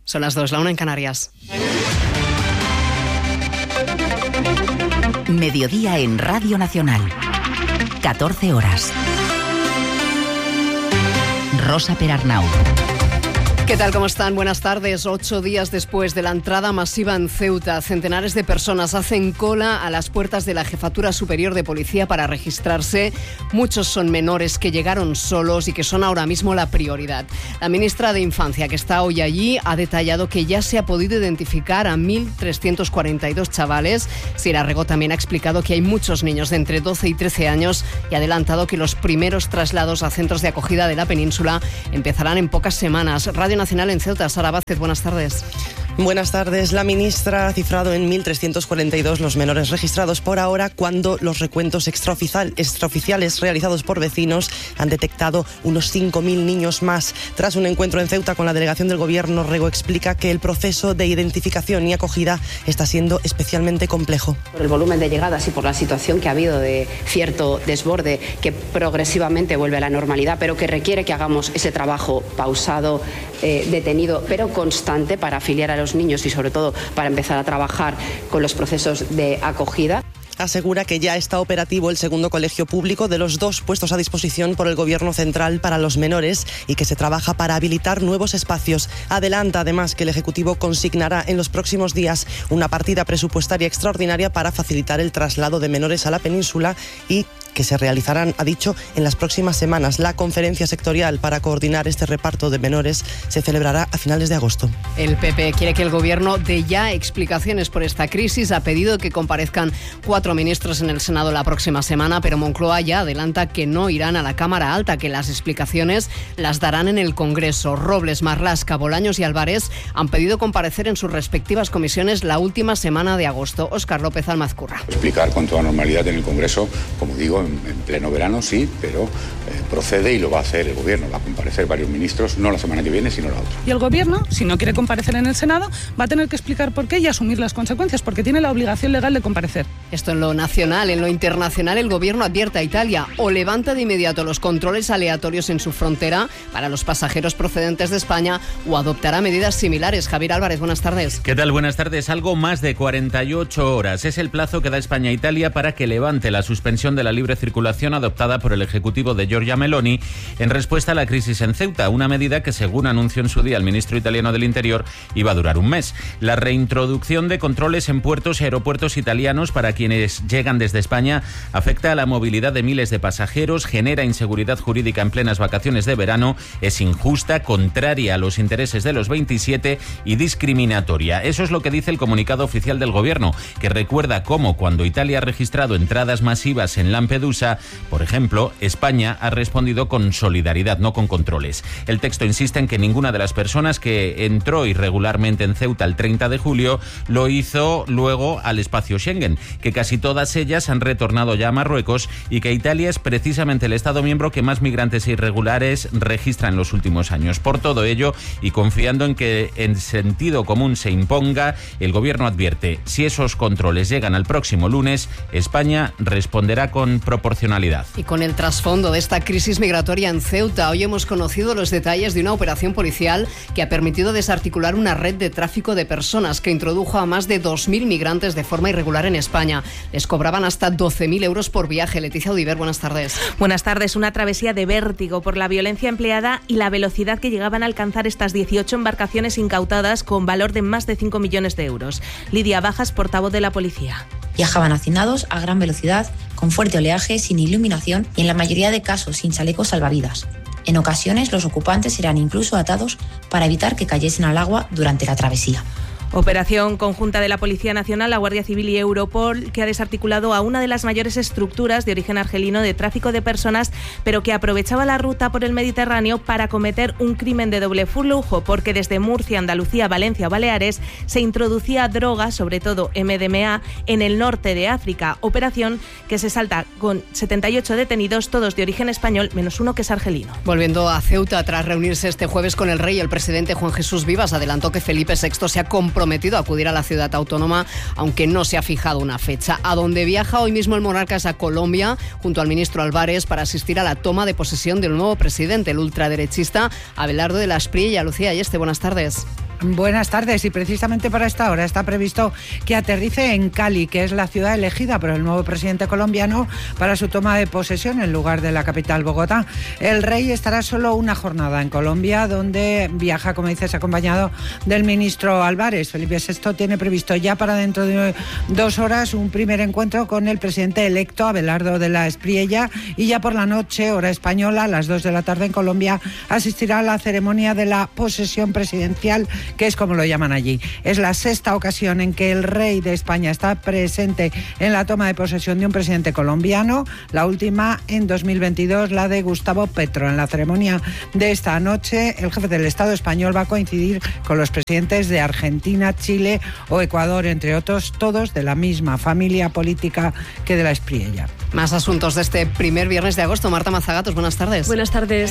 Son las 2, la 1 en Canarias. Mediodía en Radio Nacional. 14 horas. Rosa Perarnau. ¿Qué tal? ¿Cómo están? Buenas tardes. 8 días después de la entrada masiva en Ceuta, centenares de personas hacen cola a las puertas de la Jefatura Superior de Policía para registrarse. Muchos son menores que llegaron solos y que son ahora mismo la prioridad. La ministra de Infancia, que está hoy allí, ha detallado que ya se ha podido identificar a 1.342 chavales. Sira Rego también ha explicado que hay muchos niños de entre 12 y 13 años y ha adelantado que los primeros traslados a centros de acogida de la península empezarán en pocas semanas. Radio Nacional en Ceuta, Sara Vázquez, buenas tardes. Buenas tardes. La ministra ha cifrado en 1.342 los menores registrados por ahora, cuando los recuentos extraoficiales realizados por vecinos han detectado unos 5.000 niños más. Tras un encuentro en Ceuta con la delegación del Gobierno, Rego explica que el proceso de identificación y acogida está siendo especialmente complejo. Por el volumen de llegadas y por la situación que ha habido de cierto desborde que progresivamente vuelve a la normalidad, pero que requiere que hagamos ese trabajo pausado, detenido, pero constante para afiliar a los niños y sobre todo para empezar a trabajar con los procesos de acogida. Asegura que ya está operativo el segundo colegio público de los 2 puestos a disposición por el Gobierno central para los menores y que se trabaja para habilitar nuevos espacios. Adelanta además que el Ejecutivo consignará en los próximos días una partida presupuestaria extraordinaria para facilitar el traslado de menores a la península y que se realizarán, ha dicho, en las próximas semanas. La conferencia sectorial para coordinar este reparto de menores se celebrará a finales de agosto. El PP quiere que el Gobierno dé ya explicaciones por esta crisis. Ha pedido que comparezcan 4 ministros en el Senado la próxima semana, pero Moncloa ya adelanta que no irán a la Cámara Alta, que las explicaciones las darán en el Congreso. Robles, Marlaska, Bolaños y Álvarez han pedido comparecer en sus respectivas comisiones la última semana de agosto. Óscar López Almazcurra. Explicar con toda normalidad en el Congreso, como digo, en pleno verano sí, pero procede y lo va a hacer el Gobierno. Va a comparecer varios ministros, no la semana que viene, sino la otra. Y el Gobierno, si no quiere comparecer en el Senado, va a tener que explicar por qué y asumir las consecuencias, porque tiene la obligación legal de comparecer. Esto en lo nacional. En lo internacional, el Gobierno advierte a Italia: o levanta de inmediato los controles aleatorios en su frontera para los pasajeros procedentes de España, o adoptará medidas similares. Javier Álvarez, buenas tardes. ¿Qué tal? Buenas tardes. Algo más de 48 horas es el plazo que da España a Italia para que levante la suspensión de la libre circulación adoptada por el Ejecutivo de Giorgia Meloni en respuesta a la crisis en Ceuta, una medida que, según anunció en su día el ministro italiano del Interior, iba a durar un mes. La reintroducción de controles en puertos y aeropuertos italianos para quienes llegan desde España afecta a la movilidad de miles de pasajeros, genera inseguridad jurídica en plenas vacaciones de verano, es injusta, contraria a los intereses de los 27 y discriminatoria. Eso es lo que dice el comunicado oficial del Gobierno, que recuerda cómo cuando Italia ha registrado entradas masivas en Lampedusa, por ejemplo, España ha respondido con solidaridad, no con controles. El texto insiste en que ninguna de las personas que entró irregularmente en Ceuta el 30 de julio lo hizo luego al espacio Schengen, que casi todas ellas han retornado ya a Marruecos y que Italia es precisamente el Estado miembro que más migrantes irregulares registra en los últimos años. Por todo ello, y confiando en que el sentido común se imponga, el Gobierno advierte: si esos controles llegan al próximo lunes, España responderá con proporcionalidad. Y con el trasfondo de esta crisis migratoria en Ceuta, hoy hemos conocido los detalles de una operación policial que ha permitido desarticular una red de tráfico de personas que introdujo a más de 2.000 migrantes de forma irregular en España. Les cobraban hasta 12.000 euros por viaje. Leticia Odiver, buenas tardes. Buenas tardes. Una travesía de vértigo por la violencia empleada y la velocidad que llegaban a alcanzar estas 18 embarcaciones incautadas con valor de más de 5 millones de euros. Lidia Bajas, portavoz de la policía. Viajaban hacinados a gran velocidad, con fuerte oleaje, sin iluminación y en la mayoría de casos sin chalecos salvavidas. En ocasiones los ocupantes eran incluso atados para evitar que cayesen al agua durante la travesía. Operación conjunta de la Policía Nacional, la Guardia Civil y Europol, que ha desarticulado a una de las mayores estructuras de origen argelino de tráfico de personas, pero que aprovechaba la ruta por el Mediterráneo para cometer un crimen de doble flujo, porque desde Murcia, Andalucía, Valencia o Baleares se introducía droga, sobre todo MDMA, en el norte de África. Operación que se salta con 78 detenidos, todos de origen español, menos uno que es argelino. Volviendo a Ceuta, tras reunirse este jueves con el rey, el presidente Juan Jesús Vivas adelantó que Felipe VI se ha comprometido a acudir a la ciudad autónoma, aunque no se ha fijado una fecha. A donde viaja hoy mismo el monarca es a Colombia, junto al ministro Álvarez, para asistir a la toma de posesión del nuevo presidente, el ultraderechista Abelardo de la Espriella. Lucía Ayeste, buenas tardes. Buenas tardes, y precisamente para esta hora está previsto que aterrice en Cali, que es la ciudad elegida por el nuevo presidente colombiano para su toma de posesión en lugar de la capital, Bogotá. El rey estará solo una jornada en Colombia, donde viaja, como dices, acompañado del ministro Álvarez. Felipe VI tiene previsto ya para dentro de 2 horas un primer encuentro con el presidente electo, Abelardo de la Espriella, y ya por la noche, hora española, a las 2 de la tarde en Colombia, asistirá a la ceremonia de la posesión presidencial, que es como lo llaman allí. Es la 6ª ocasión en que el rey de España está presente en la toma de posesión de un presidente colombiano, la última en 2022, la de Gustavo Petro. En la ceremonia de esta noche, el jefe del Estado español va a coincidir con los presidentes de Argentina, Chile o Ecuador, entre otros, todos de la misma familia política que de la Espriella. Más asuntos de este primer viernes de agosto. Marta Mazagatos, buenas tardes. Buenas tardes.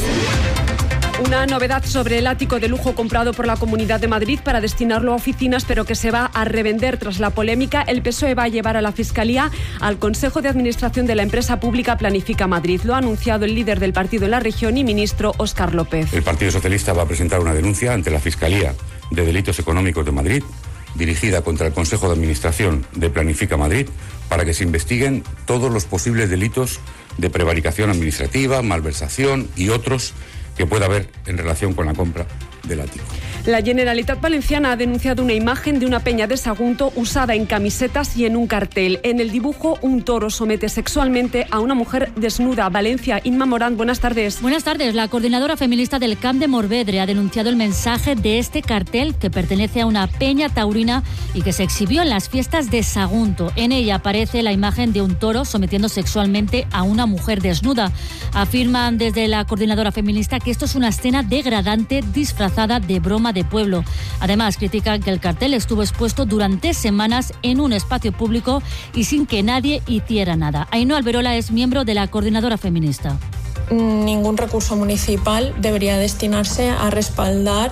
Una novedad sobre el ático de lujo comprado por la Comunidad de Madrid para destinarlo a oficinas, pero que se va a revender tras la polémica. El PSOE va a llevar a la Fiscalía al Consejo de Administración de la empresa pública Planifica Madrid. Lo ha anunciado el líder del partido en la región y ministro Óscar López. El Partido Socialista va a presentar una denuncia ante la Fiscalía de Delitos Económicos de Madrid, dirigida contra el Consejo de Administración de Planifica Madrid, para que se investiguen todos los posibles delitos de prevaricación administrativa, malversación y otros que pueda haber en relación con la compra del ático. La Generalitat Valenciana ha denunciado una imagen de una peña de Sagunto usada en camisetas y en un cartel. En el dibujo, un toro somete sexualmente a una mujer desnuda. Valencia, Inma Morán, buenas tardes. Buenas tardes. La coordinadora feminista del Camp de Morvedre ha denunciado el mensaje de este cartel, que pertenece a una peña taurina y que se exhibió en las fiestas de Sagunto. En ella aparece la imagen de un toro sometiendo sexualmente a una mujer desnuda. Afirman desde la coordinadora feminista que esto es una escena degradante disfrazada de broma de pueblo. Además, critican que el cartel estuvo expuesto durante semanas en un espacio público y sin que nadie hiciera nada. Ainhoa Alberola es miembro de la coordinadora feminista. Ningún recurso municipal debería destinarse a respaldar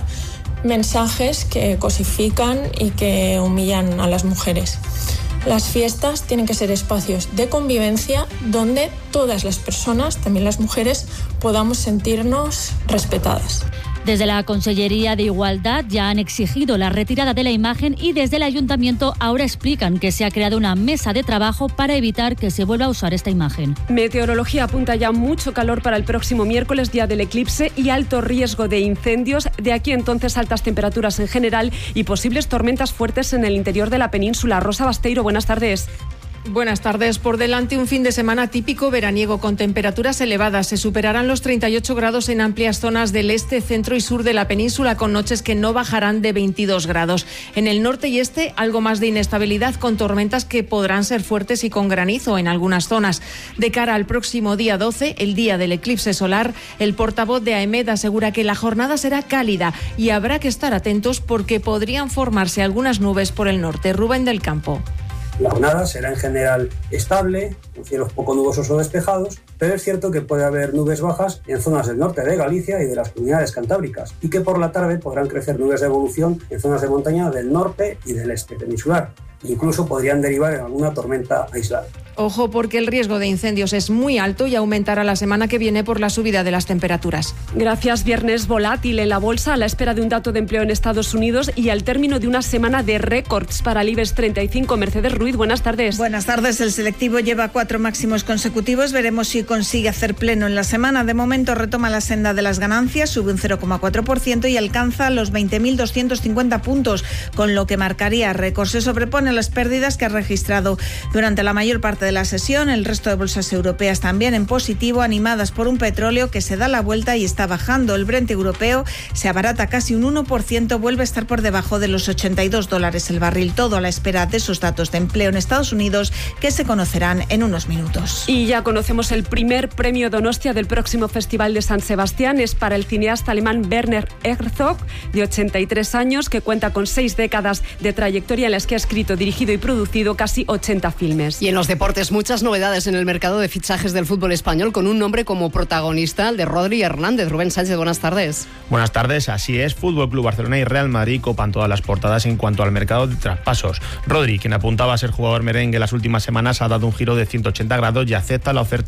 mensajes que cosifican y que humillan a las mujeres. Las fiestas tienen que ser espacios de convivencia donde todas las personas, también las mujeres, podamos sentirnos respetadas. Desde la Consellería de Igualdad ya han exigido la retirada de la imagen y desde el Ayuntamiento ahora explican que se ha creado una mesa de trabajo para evitar que se vuelva a usar esta imagen. Meteorología apunta ya mucho calor para el próximo miércoles, día del eclipse, y alto riesgo de incendios. De aquí entonces altas temperaturas en general y posibles tormentas fuertes en el interior de la península. Rosa Basteiro, buenas tardes. Buenas tardes. Por delante un fin de semana típico veraniego con temperaturas elevadas. Se superarán los 38 grados en amplias zonas del este, centro y sur de la península, con noches que no bajarán de 22 grados. En el norte y este, algo más de inestabilidad, con tormentas que podrán ser fuertes y con granizo en algunas zonas. De cara al próximo día 12, el día del eclipse solar, el portavoz de AEMET asegura que la jornada será cálida y habrá que estar atentos porque podrían formarse algunas nubes por el norte. Rubén del Campo. La jornada será en general estable, con cielos poco nubosos o despejados, pero es cierto que puede haber nubes bajas en zonas del norte de Galicia y de las comunidades cantábricas, y que por la tarde podrán crecer nubes de evolución en zonas de montaña del norte y del este peninsular. Incluso podrían derivar en alguna tormenta aislada. Ojo, porque el riesgo de incendios es muy alto y aumentará la semana que viene por la subida de las temperaturas. Gracias. Viernes volátil en la bolsa a la espera de un dato de empleo en Estados Unidos y al término de una semana de récords para el IBEX 35. Mercedes Ruiz, buenas tardes. Buenas tardes. El selectivo lleva 4 máximos consecutivos. Veremos si consigue hacer pleno en la semana. De momento retoma la senda de las ganancias, sube un 0,4% y alcanza los 20.250 puntos, con lo que marcaría récord. Se sobrepone las pérdidas que ha registrado durante la mayor parte de la sesión. El resto de bolsas europeas también en positivo, animadas por un petróleo que se da la vuelta y está bajando. El Brent europeo se abarata casi un 1%, vuelve a estar por debajo de los $82 el barril. Todo a la espera de esos datos de empleo en Estados Unidos que se conocerán en unos minutos. Y ya conocemos el primer premio Donostia del próximo Festival de San Sebastián. Es para el cineasta alemán Werner Herzog, de 83 años, que cuenta con 6 décadas de trayectoria en las que ha escrito, dirigido y producido casi 80 filmes. Y en los deportes, muchas novedades en el mercado de fichajes del fútbol español, con un nombre como protagonista, el de Rodri Hernández. Rubén Sánchez, buenas tardes. Buenas tardes, así es. Fútbol Club Barcelona y Real Madrid copan todas las portadas en cuanto al mercado de traspasos. Rodri, quien apuntaba a ser jugador merengue las últimas semanas, ha dado un giro de 180 grados y acepta la oferta del cuadro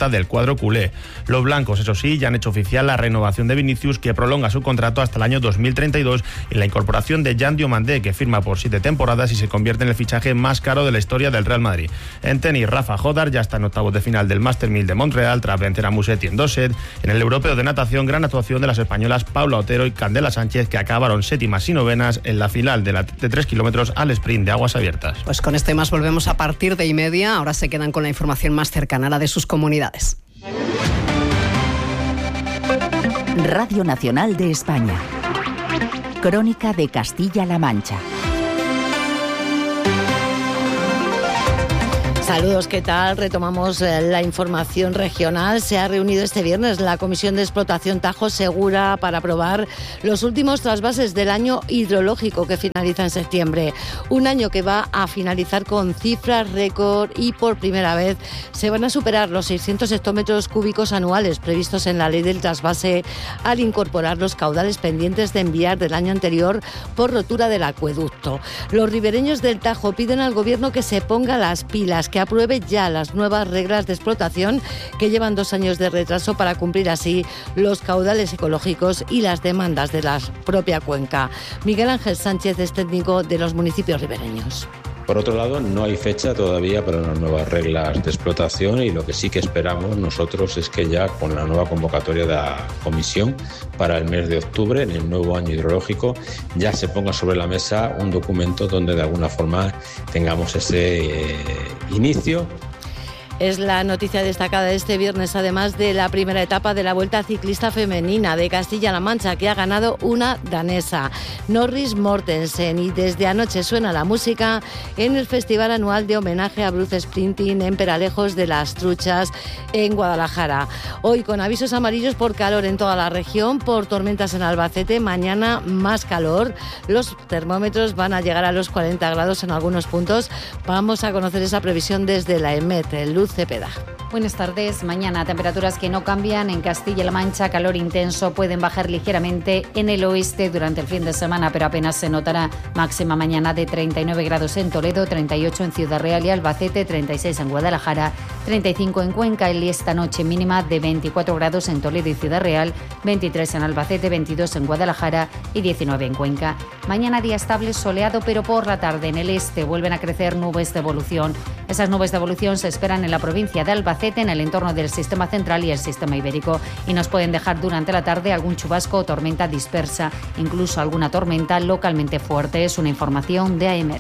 cuadro culé. Los blancos, eso sí, ya han hecho oficial la renovación de Vinicius, que prolonga su contrato hasta el año 2032, y la incorporación de Jan Diomandé, que firma por 7 temporadas y se convierte en el fichaje más caro de la historia del Real Madrid. En tenis, Rafa Jodar ya está en octavos de final del Master 1000 de Montreal tras vencer a Musetti en 2 sets. En el europeo de natación, gran actuación de las españolas Paula Otero y Candela Sánchez, que acabaron séptimas y novenas en la final de 3 kilómetros al sprint de aguas abiertas. Pues con este más volvemos a partir de 1:30. Ahora se quedan con la información más cercana a la de sus comunidades. Radio Nacional de España. Crónica de Castilla-La Mancha. Saludos, ¿qué tal? Retomamos la información regional. Se ha reunido este viernes la Comisión de Explotación Tajo Segura para aprobar los últimos trasvases del año hidrológico que finaliza en septiembre. Un año que va a finalizar con cifras récord y por primera vez se van a superar los 600 hectómetros cúbicos anuales previstos en la ley del trasvase al incorporar los caudales pendientes de enviar del año anterior por rotura del acueducto. Los ribereños del Tajo piden al Gobierno que se ponga las pilas, que apruebe ya las nuevas reglas de explotación que llevan 2 años de retraso para cumplir así los caudales ecológicos y las demandas de la propia cuenca. Miguel Ángel Sánchez es técnico de los municipios ribereños. Por otro lado, no hay fecha todavía para las nuevas reglas de explotación, y lo que sí que esperamos nosotros es que ya con la nueva convocatoria de la Comisión para el mes de octubre, en el nuevo año hidrológico, ya se ponga sobre la mesa un documento donde de alguna forma tengamos ese inicio. Es la noticia destacada de este viernes, además de la primera etapa de la Vuelta Ciclista Femenina de Castilla-La Mancha, que ha ganado una danesa, Norris Mortensen, y desde anoche suena la música en el festival anual de homenaje a Bruce Springsteen en Peralejos de las Truchas, en Guadalajara. Hoy con avisos amarillos por calor en toda la región, por tormentas en Albacete, mañana más calor, los termómetros van a llegar a los 40 grados en algunos puntos. Vamos a conocer esa previsión desde la EMET. Luz Cepeda. Buenas tardes. Mañana temperaturas que no cambian en Castilla-La Mancha, calor intenso, pueden bajar ligeramente en el oeste durante el fin de semana, pero apenas se notará. Máxima mañana de 39 grados en Toledo, 38 en Ciudad Real y Albacete, 36 en Guadalajara, 35 en Cuenca, y esta noche mínima de 24 grados en Toledo y Ciudad Real, 23 en Albacete, 22 en Guadalajara y 19 en Cuenca. Mañana día estable, soleado, pero por la tarde en el este vuelven a crecer nubes de evolución. Esas nubes de evolución se esperan en la provincia de Albacete, en el entorno del sistema central y el sistema ibérico, y nos pueden dejar durante la tarde algún chubasco o tormenta dispersa, incluso alguna tormenta localmente fuerte. Es una información de AEMET.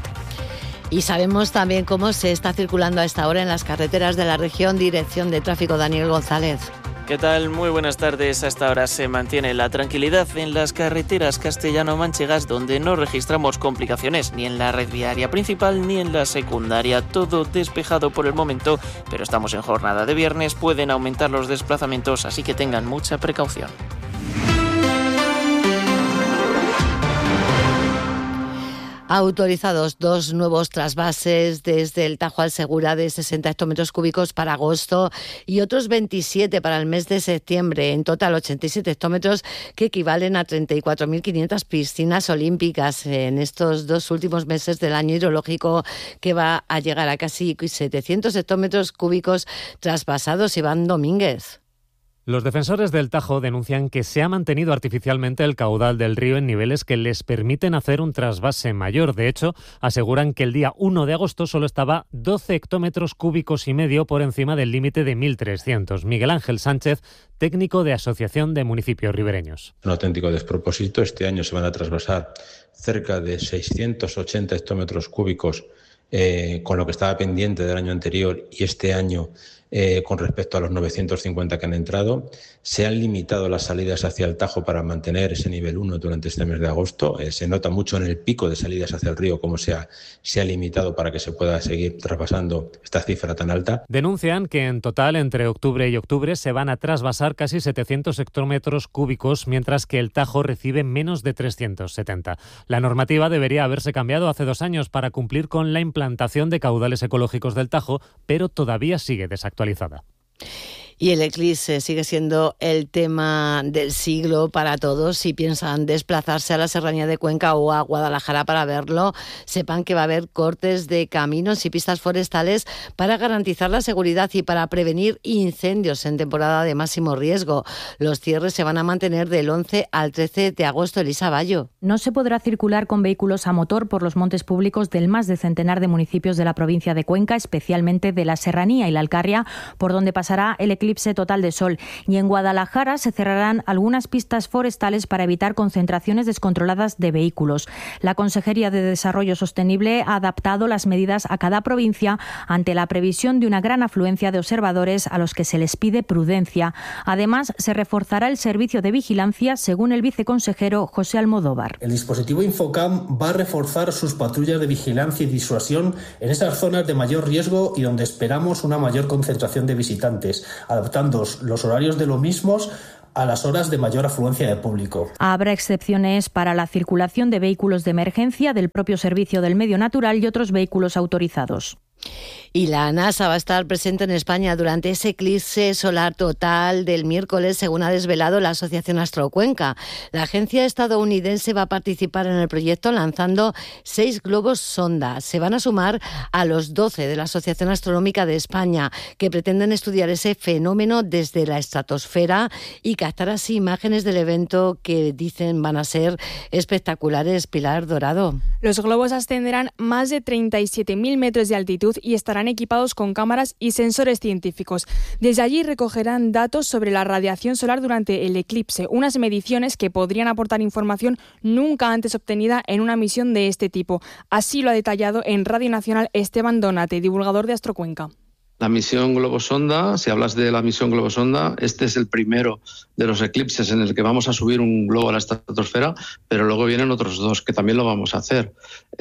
Y sabemos también cómo se está circulando a esta hora en las carreteras de la región. Dirección de Tráfico, Daniel González. ¿Qué tal? Muy buenas tardes. Hasta ahora se mantiene la tranquilidad en las carreteras castellano-manchegas, donde no registramos complicaciones ni en la red viaria principal ni en la secundaria. Todo despejado por el momento, pero estamos en jornada de viernes. Pueden aumentar los desplazamientos, así que tengan mucha precaución. Autorizados 2 nuevos trasvases desde el Tajo al Segura de 60 hectómetros cúbicos para agosto y otros 27 para el mes de septiembre. En total 87 hectómetros, que equivalen a 34.500 piscinas olímpicas en estos 2 últimos meses del año hidrológico, que va a llegar a casi 700 hectómetros cúbicos trasvasados. Iván Domínguez. Los defensores del Tajo denuncian que se ha mantenido artificialmente el caudal del río en niveles que les permiten hacer un trasvase mayor. De hecho, aseguran que el día 1 de agosto solo estaba 12 hectómetros cúbicos y medio por encima del límite de 1.300. Miguel Ángel Sánchez, técnico de Asociación de Municipios Ribereños. Un auténtico despropósito. Este año se van a trasvasar cerca de 680 hectómetros cúbicos con lo que estaba pendiente del año anterior, y este año con respecto a los 950 que han entrado. Se han limitado las salidas hacia el Tajo para mantener ese nivel 1 durante este mes de agosto. Se nota mucho en el pico de salidas hacia el río cómo se ha limitado para que se pueda seguir traspasando esta cifra tan alta. Denuncian que en total entre octubre y octubre se van a trasvasar casi 700 hectómetros cúbicos, mientras que el Tajo recibe menos de 370. La normativa debería haberse cambiado hace 2 años para cumplir con la implantación de caudales ecológicos del Tajo, pero todavía sigue desactualizada. Y el eclipse sigue siendo el tema del siglo para todos. Si piensan desplazarse a la Serranía de Cuenca o a Guadalajara para verlo, sepan que va a haber cortes de caminos y pistas forestales para garantizar la seguridad y para prevenir incendios en temporada de máximo riesgo. Los cierres se van a mantener del 11 al 13 de agosto. Elisa Bayo. No se podrá circular con vehículos a motor por los montes públicos del más de centenar de municipios de la provincia de Cuenca, especialmente de la Serranía y la Alcarria, por donde pasará el eclipse total de sol. Y en Guadalajara se cerrarán algunas pistas forestales para evitar concentraciones descontroladas de vehículos. La Consejería de Desarrollo Sostenible ha adaptado las medidas a cada provincia ante la previsión de una gran afluencia de observadores a los que se les pide prudencia. Además, se reforzará el servicio de vigilancia, según el viceconsejero José Almodóvar. El dispositivo Infocam va a reforzar sus patrullas de vigilancia y disuasión en esas zonas de mayor riesgo y donde esperamos una mayor concentración de visitantes, adaptando los horarios de los mismos a las horas de mayor afluencia de público. Habrá excepciones para la circulación de vehículos de emergencia, del propio Servicio del Medio Natural y otros vehículos autorizados. Y la NASA va a estar presente en España durante ese eclipse solar total del miércoles, según ha desvelado la Asociación Astrocuenca. La agencia estadounidense va a participar en el proyecto lanzando 6 globos sonda. Se van a sumar a los 12 de la Asociación Astronómica de España, que pretenden estudiar ese fenómeno desde la estratosfera y captar así imágenes del evento que dicen van a ser espectaculares. Pilar Dorado. Los globos ascenderán más de 37.000 metros de altitud y estarán equipados con cámaras y sensores científicos. Desde allí recogerán datos sobre la radiación solar durante el eclipse, unas mediciones que podrían aportar información nunca antes obtenida en una misión de este tipo. Así lo ha detallado en Radio Nacional Esteban Donate, divulgador de Astrocuenca. La misión Globosonda, si hablas de la misión Globosonda, este es el primero de los eclipses en el que vamos a subir un globo a la estratosfera, pero luego vienen otros 2 que también lo vamos a hacer.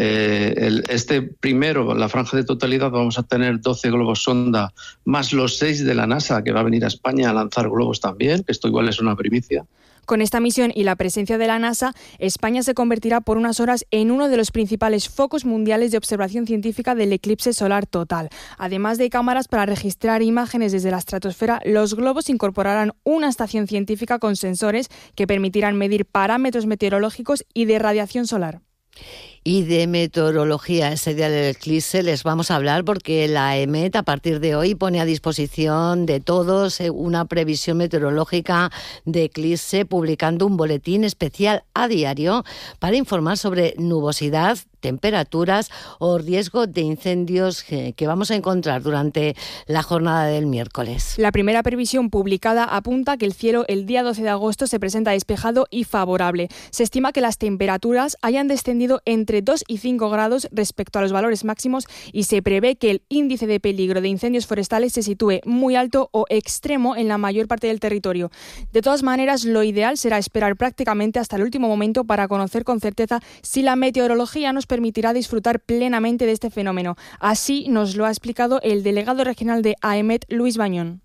Este primero, la franja de totalidad, vamos a tener 12 Globosonda más los 6 de la NASA, que va a venir a España a lanzar globos también, que esto igual es una primicia. Con esta misión y la presencia de la NASA, España se convertirá por unas horas en uno de los principales focos mundiales de observación científica del eclipse solar total. Además de cámaras para registrar imágenes desde la estratosfera, los globos incorporarán una estación científica con sensores que permitirán medir parámetros meteorológicos y de radiación solar. Y de meteorología, ese día del eclipse les vamos a hablar porque la EMET a partir de hoy pone a disposición de todos una previsión meteorológica de eclipse, publicando un boletín especial a diario para informar sobre nubosidad, temperaturas o riesgo de incendios que vamos a encontrar durante la jornada del miércoles. La primera previsión publicada apunta que el cielo el día 12 de agosto se presenta despejado y favorable. Se estima que las temperaturas hayan descendido entre 2 y 5 grados respecto a los valores máximos y se prevé que el índice de peligro de incendios forestales se sitúe muy alto o extremo en la mayor parte del territorio. De todas maneras, lo ideal será esperar prácticamente hasta el último momento para conocer con certeza si la meteorología nos permitirá disfrutar plenamente de este fenómeno. Así nos lo ha explicado el delegado regional de AEMET, Luis Bañón.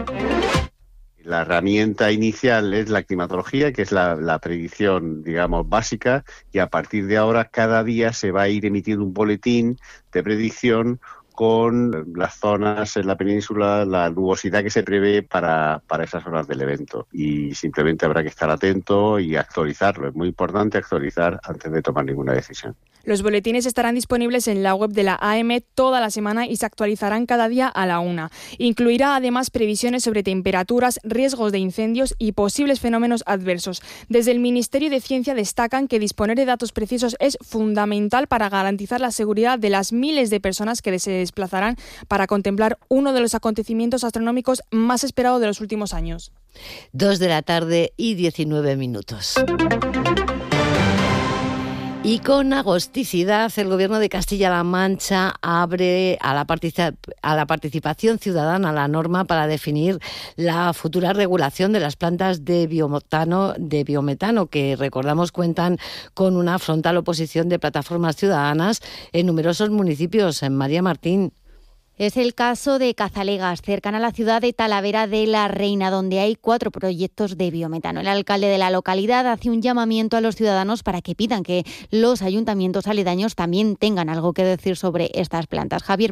La herramienta inicial es la climatología, que es la predicción, digamos, básica, y a partir de ahora cada día se va a ir emitiendo un boletín de predicción con las zonas en la península, la nubosidad que se prevé para esas horas del evento. Y simplemente habrá que estar atento y actualizarlo. Es muy importante actualizar antes de tomar ninguna decisión. Los boletines estarán disponibles en la web de la AEMET toda la semana y se actualizarán cada día a la 1. Incluirá además previsiones sobre temperaturas, riesgos de incendios y posibles fenómenos adversos. Desde el Ministerio de Ciencia destacan que disponer de datos precisos es fundamental para garantizar la seguridad de las miles de personas que se desplazarán para contemplar uno de los acontecimientos astronómicos más esperados de los últimos años. 2:19 p.m. Y con agosticidad, el Gobierno de Castilla-La Mancha abre a la participación ciudadana la norma para definir la futura regulación de las plantas de biometano, que recordamos cuentan con una frontal oposición de plataformas ciudadanas en numerosos municipios. En María Martín. Es el caso de Cazalegas, cercana a la ciudad de Talavera de la Reina, donde hay 4 proyectos de biometano. El alcalde de la localidad hace un llamamiento a los ciudadanos para que pidan que los ayuntamientos aledaños también tengan algo que decir sobre estas plantas. Javier Blanco.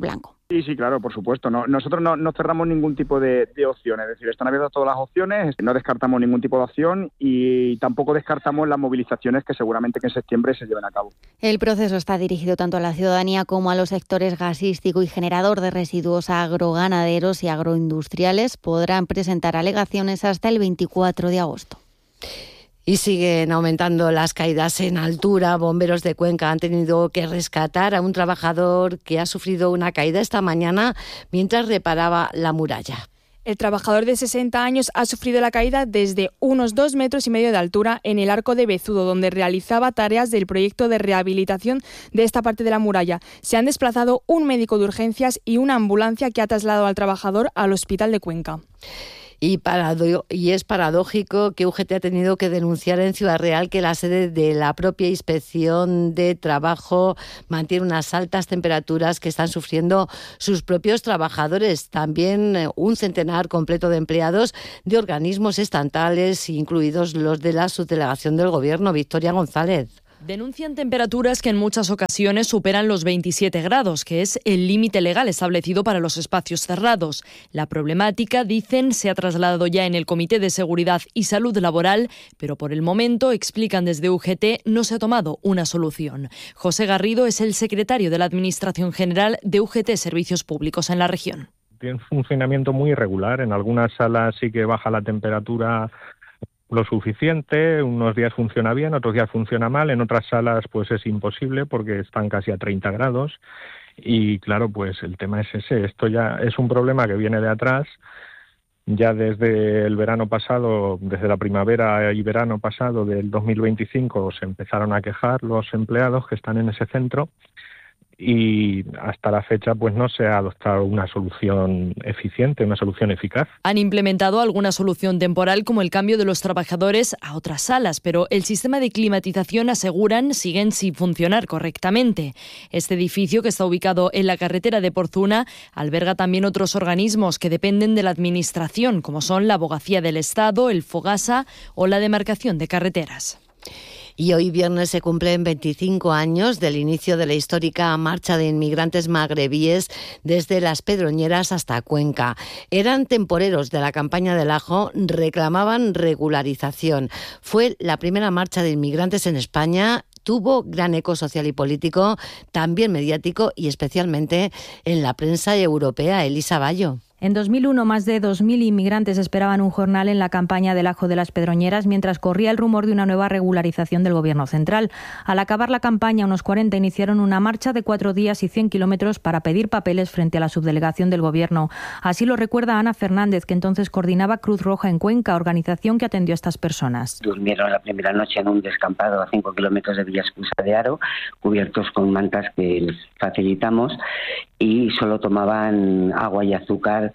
Sí, claro, por supuesto. Nosotros no cerramos ningún tipo de opción, es decir, están abiertas todas las opciones, no descartamos ningún tipo de opción y tampoco descartamos las movilizaciones que seguramente que en septiembre se lleven a cabo. El proceso está dirigido tanto a la ciudadanía como a los sectores gasístico y generador de residuos agroganaderos y agroindustriales. Podrán presentar alegaciones hasta el 24 de agosto. Y siguen aumentando las caídas en altura. Bomberos de Cuenca han tenido que rescatar a un trabajador que ha sufrido una caída esta mañana mientras reparaba la muralla. El trabajador de 60 años ha sufrido la caída desde unos 2,5 metros de altura en el Arco de Bezudo, donde realizaba tareas del proyecto de rehabilitación de esta parte de la muralla. Se han desplazado un médico de urgencias y una ambulancia que ha trasladado al trabajador al Hospital de Cuenca. Y es paradójico que UGT ha tenido que denunciar en Ciudad Real que la sede de la propia Inspección de Trabajo mantiene unas altas temperaturas que están sufriendo sus propios trabajadores. También un centenar completo de empleados de organismos estatales, incluidos los de la subdelegación del Gobierno. Victoria González. Denuncian temperaturas que en muchas ocasiones superan los 27 grados, que es el límite legal establecido para los espacios cerrados. La problemática, dicen, se ha trasladado ya en el Comité de Seguridad y Salud Laboral, pero por el momento, explican desde UGT, no se ha tomado una solución. José Garrido es el secretario de la Administración General de UGT Servicios Públicos en la región. Tiene un funcionamiento muy irregular. En algunas salas sí que baja la temperatura lo suficiente, unos días funciona bien, otros días funciona mal, en otras salas pues es imposible porque están casi a 30 grados y claro, pues el tema es ese, esto ya es un problema que viene de atrás, ya desde el verano pasado, desde la primavera y verano pasado del 2025 se empezaron a quejar los empleados que están en ese centro y hasta la fecha pues no se ha adoptado una solución eficiente, una solución eficaz. Han implementado alguna solución temporal como el cambio de los trabajadores a otras salas, pero el sistema de climatización, aseguran, siguen sin funcionar correctamente. Este edificio, que está ubicado en la carretera de Porzuna, alberga también otros organismos que dependen de la Administración, como son la Abogacía del Estado, el Fogasa o la Demarcación de Carreteras. Y hoy viernes se cumplen 25 años del inicio de la histórica marcha de inmigrantes magrebíes desde Las Pedroñeras hasta Cuenca. Eran temporeros de la campaña del ajo, reclamaban regularización. Fue la primera marcha de inmigrantes en España. Tuvo gran eco social y político, también mediático y especialmente en la prensa europea. Elisa Bayo. En 2001, más de 2.000 inmigrantes esperaban un jornal en la campaña del ajo de Las Pedroñeras mientras corría el rumor de una nueva regularización del Gobierno central. Al acabar la campaña, unos 40 iniciaron una marcha de 4 días y 100 kilómetros para pedir papeles frente a la subdelegación del Gobierno. Así lo recuerda Ana Fernández, que entonces coordinaba Cruz Roja en Cuenca, organización que atendió a estas personas. Durmieron la primera noche en un descampado a 5 kilómetros de Villascusa de Haro, cubiertos con mantas que les facilitamos, y solo tomaban agua y azúcar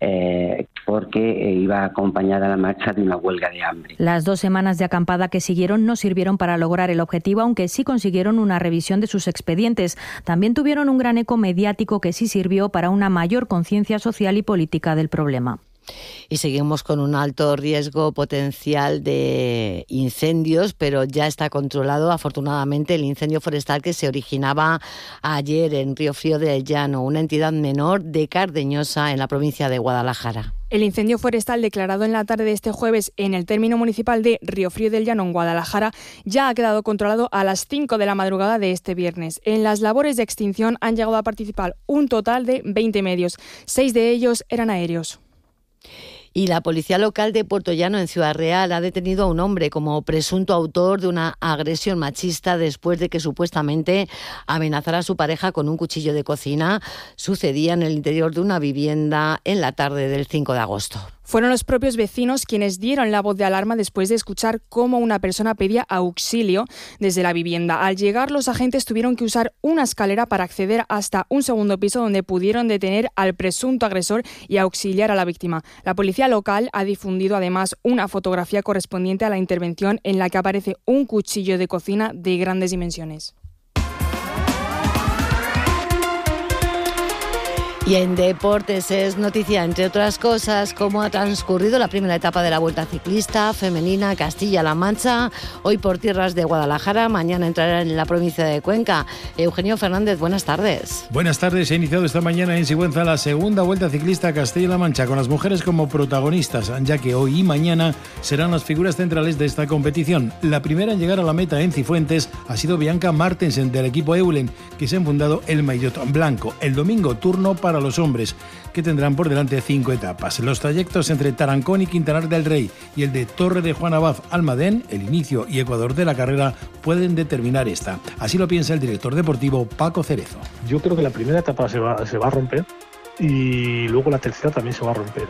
porque iba acompañada la marcha de una huelga de hambre. Las 2 semanas de acampada que siguieron no sirvieron para lograr el objetivo, aunque sí consiguieron una revisión de sus expedientes. También tuvieron un gran eco mediático que sí sirvió para una mayor conciencia social y política del problema. Y seguimos con un alto riesgo potencial de incendios, pero ya está controlado afortunadamente el incendio forestal que se originaba ayer en Río Frío del Llano, una entidad menor de Cardeñosa en la provincia de Guadalajara. El incendio forestal declarado en la tarde de este jueves en el término municipal de Río Frío del Llano, en Guadalajara, ya ha quedado controlado a las 5 de la madrugada de este viernes. En las labores de extinción han llegado a participar un total de 20 medios. 6 de ellos eran aéreos. Y la policía local de Puertollano, en Ciudad Real, ha detenido a un hombre como presunto autor de una agresión machista después de que supuestamente amenazara a su pareja con un cuchillo de cocina. Sucedía en el interior de una vivienda en la tarde del 5 de agosto. Fueron los propios vecinos quienes dieron la voz de alarma después de escuchar cómo una persona pedía auxilio desde la vivienda. Al llegar, los agentes tuvieron que usar una escalera para acceder hasta un segundo piso donde pudieron detener al presunto agresor y auxiliar a la víctima. La policía local ha difundido además una fotografía correspondiente a la intervención en la que aparece un cuchillo de cocina de grandes dimensiones. Y en deportes es noticia, entre otras cosas, cómo ha transcurrido la primera etapa de la Vuelta Ciclista Femenina Castilla-La Mancha, hoy por tierras de Guadalajara, mañana entrará en la provincia de Cuenca. Eugenio Fernández, buenas tardes. Buenas tardes, se ha iniciado esta mañana en Sigüenza la segunda Vuelta Ciclista Castilla-La Mancha, con las mujeres como protagonistas, ya que hoy y mañana serán las figuras centrales de esta competición. La primera en llegar a la meta en Cifuentes ha sido Bianca Martensen del equipo Eulen, que se ha enfundado el maillot blanco. El domingo, turno para los hombres, que tendrán por delante 5 etapas. Los trayectos entre Tarancón y Quintanar del Rey y el de Torre de Juan Abad Almadén, el inicio y ecuador de la carrera, pueden determinar esta. Así lo piensa el director deportivo Paco Cerezo. Yo creo que la primera etapa se va a romper y luego la tercera también se va a romper.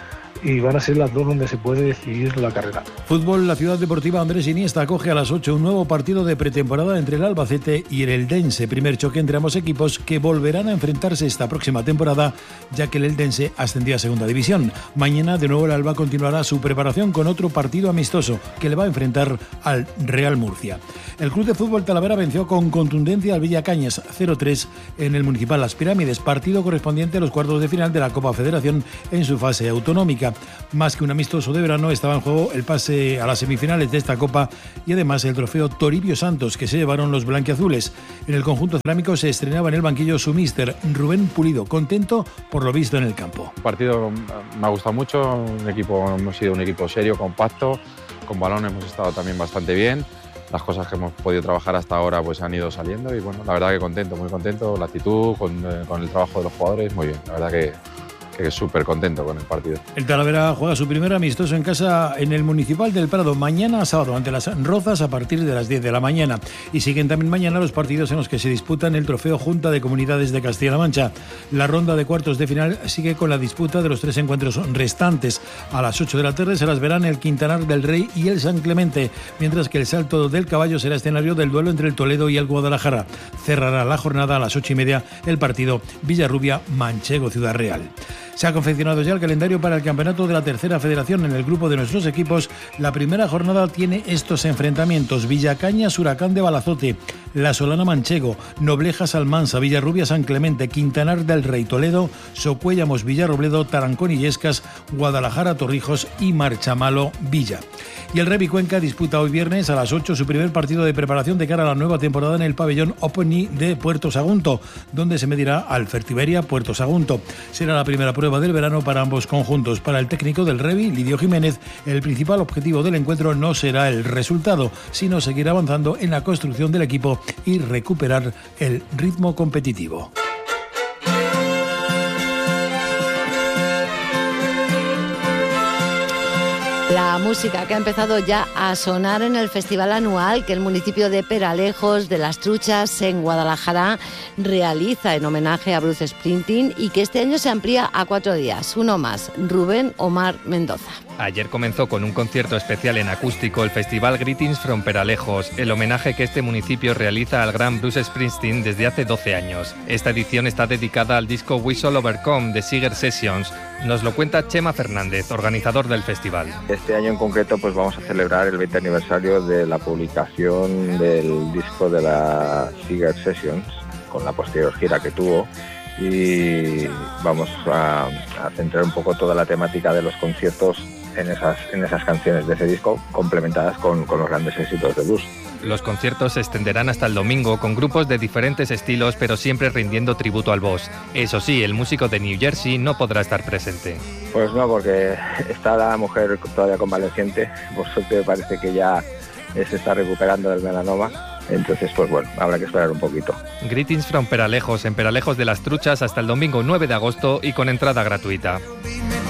Y van a ser las dos donde se puede decidir la carrera. Fútbol, la ciudad deportiva Andrés Iniesta acoge a las 8 un nuevo partido de pretemporada entre el Albacete y el Eldense. Primer choque entre ambos equipos que volverán a enfrentarse esta próxima temporada, ya que el Eldense ascendió a segunda división. Mañana de nuevo el Alba continuará su preparación con otro partido amistoso que le va a enfrentar al Real Murcia. El Club de Fútbol Talavera venció con contundencia al Villacañas 0-3 en el Municipal Las Pirámides, partido correspondiente a los cuartos de final de la Copa Federación en su fase autonómica. Más que un amistoso de verano, estaba en juego el pase a las semifinales de esta Copa y además el trofeo Toribio Santos que se llevaron los blanquiazules. En el conjunto cerámico se estrenaba en el banquillo su míster Rubén Pulido, contento por lo visto en el campo. El partido me ha gustado mucho, hemos sido un equipo serio, compacto, con balón hemos estado también bastante bien. Las cosas que hemos podido trabajar hasta ahora pues han ido saliendo y bueno, la verdad que contento, muy contento, la actitud, con el trabajo de los jugadores, muy bien, la verdad que súper contento con el partido. El Talavera juega su primer amistoso en casa en el Municipal del Prado mañana sábado ante las Rozas a partir de las 10 de la mañana. Y siguen también mañana los partidos en los que se disputan el trofeo Junta de Comunidades de Castilla-La Mancha. La ronda de cuartos de final sigue con la disputa de los 3 encuentros restantes. A las 8 de la tarde se las verán el Quintanar del Rey y el San Clemente, mientras que el Salto del Caballo será escenario del duelo entre el Toledo y el Guadalajara. Cerrará la jornada a las 8:30 el partido Villarrubia-Manchego Ciudad Real. Se ha confeccionado ya el calendario para el campeonato de la tercera federación. En el grupo de nuestros equipos, la primera jornada tiene estos enfrentamientos: Villacañas, Huracán de Balazote, La Solana Manchego, Noblejas Almansa, Villarrubia San Clemente, Quintanar del Rey Toledo, Socuéllamos Villarrobledo, Tarancón Illescas, Guadalajara Torrijos y Marchamalo Villa. Y el Revi Cuenca disputa hoy viernes a las 8 su primer partido de preparación de cara a la nueva temporada en el pabellón Openi de Puerto Sagunto, donde se medirá al Fertiberia Puerto Sagunto. Será la primera prueba del verano para ambos conjuntos. Para el técnico del Revi, Lidio Jiménez, el principal objetivo del encuentro no será el resultado, sino seguir avanzando en la construcción del equipo y recuperar el ritmo competitivo. La música que ha empezado ya a sonar en el festival anual que el municipio de Peralejos de las Truchas en Guadalajara realiza en homenaje a Bruce Springsteen y que este año se amplía a 4 días. Uno más, Rubén Omar Mendoza. Ayer comenzó con un concierto especial en acústico el festival Greetings from Peralejos, el homenaje que este municipio realiza al gran Bruce Springsteen desde hace 12 años. Esta edición está dedicada al disco We Shall Overcome de Seeger Sessions. Nos lo cuenta Chema Fernández, organizador del festival. Este año en concreto pues vamos a celebrar el 20 aniversario de la publicación del disco de la Seeger Sessions, con la posterior gira que tuvo, y vamos a centrar un poco toda la temática de los conciertos en esas canciones de ese disco, complementadas con los grandes éxitos de blues. Los conciertos se extenderán hasta el domingo con grupos de diferentes estilos, pero siempre rindiendo tributo al boss. Eso sí, el músico de New Jersey no podrá estar presente. Pues no, porque está la mujer todavía convaleciente. Por suerte parece que ya se está recuperando del melanoma. Entonces, pues bueno, habrá que esperar un poquito. Greetings from Peralejos, en Peralejos de las Truchas hasta el domingo 9 de agosto y con entrada gratuita.